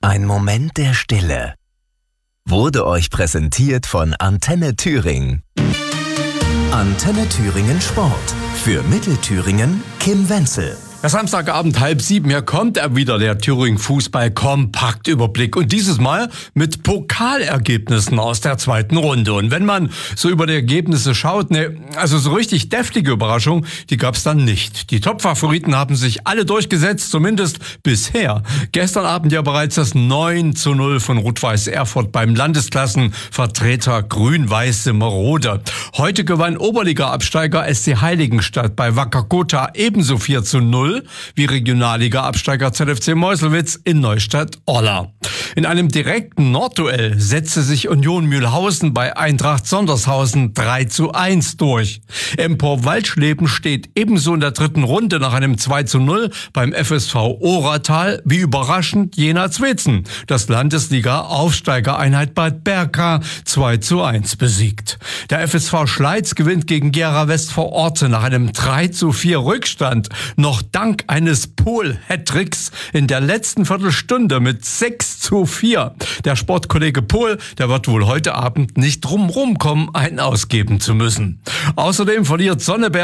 Ein Moment der Stille. Wurde euch präsentiert von Antenne Thüringen. Antenne Thüringen Sport. Für Mittelthüringen Kim Wenzel. Ja, Samstagabend 6:30, hier kommt er wieder, der Thüringen Fußball Kompaktüberblick. Und dieses Mal mit Pokalergebnissen aus der zweiten Runde. Und wenn man so über die Ergebnisse schaut, also so richtig deftige Überraschung, die gab's dann nicht. Die Top-Favoriten haben sich alle durchgesetzt, zumindest bisher. Gestern Abend ja bereits das 9:0 von Rot-Weiß Erfurt beim Landesklassenvertreter Grün-Weiß Simmerode. Heute gewann Oberliga-Absteiger SC Heiligenstadt bei Wacker Gotha ebenso 4:0. wie Regionalliga-Absteiger ZFC Meuselwitz in Neustadt-Orla. In einem direkten Nordduell setzte sich Union Mühlhausen bei Eintracht Sondershausen 3:1 durch. Empor Waldschleben steht ebenso in der dritten Runde nach einem 2:0 beim FSV Oratal wie überraschend Jena Zwetzen, das Landesliga-Aufsteigereinheit Bad Berka 2:1 besiegt. Der FSV Schleiz gewinnt gegen Gera West vor Orte nach einem 3:4 Rückstand noch dank eines Pohl-Hattricks in der letzten Viertelstunde mit 6:4. Der Sportkollege Pohl, der wird wohl heute Abend nicht drum rumkommen, einen ausgeben zu müssen. Außerdem verliert Sonneberg